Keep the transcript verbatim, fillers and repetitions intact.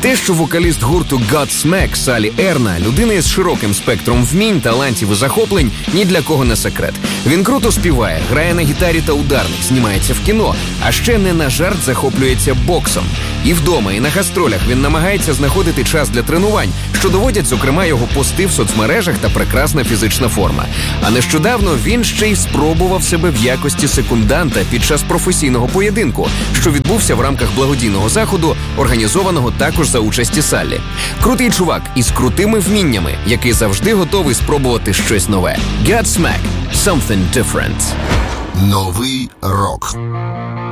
те, що вокаліст гурту Godsmack Салі Ерна, людина із широким спектром вмінь, талантів і захоплень, ні для кого не секрет. Він круто співає, грає на гітарі та ударник, знімається в кіно, а ще не на жарт захоплюється боксом. І вдома, і на гастролях він намагається знаходити час для тренувань, що доводять, зокрема, його пости в соцмережах та прекрасна фізична форма. А нещодавно він ще й спробував себе в якості секунданта під час професійного поєдинку, що відбувся в рамках благодійного заходу, організованого також за участі Саллі. Крутий чувак із крутими вміннями, який завжди готовий спробувати щось нове. Godsmack – Something Different. Новий рок.